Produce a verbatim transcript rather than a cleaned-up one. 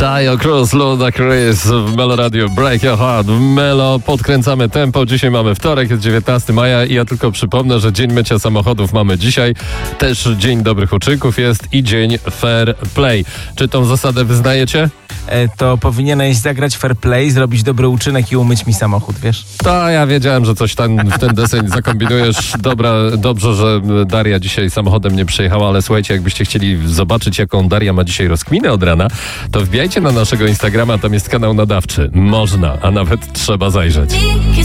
Tayo Cruz, Luda Chris w Melo Radio Break Your Heart. W Melo podkręcamy tempo. Dzisiaj mamy wtorek, jest dziewiętnastego maja i ja tylko przypomnę, że Dzień Mycia Samochodów mamy dzisiaj. Też Dzień Dobrych Uczynków jest i Dzień Fair Play. Czy tą zasadę wyznajecie? E, to powinieneś zagrać fair play, zrobić dobry uczynek i umyć mi samochód, wiesz? To ja wiedziałem, że coś tam w ten deseń zakombinujesz. Dobra, dobrze, że Daria dzisiaj samochodem nie przyjechała, ale słuchajcie, jakbyście chcieli zobaczyć, jaką Daria ma dzisiaj rozkminę od rana, to wbijajcie na naszego Instagrama, tam jest kanał nadawczy. Można, a nawet trzeba zajrzeć.